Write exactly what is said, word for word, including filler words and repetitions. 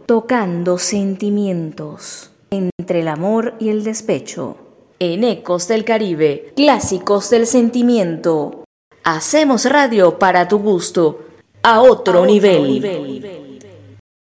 tocando sentimientos entre el amor y el despecho. En Ecos del Caribe, clásicos del sentimiento. Hacemos radio para tu gusto, a otro, a otro nivel. nivel.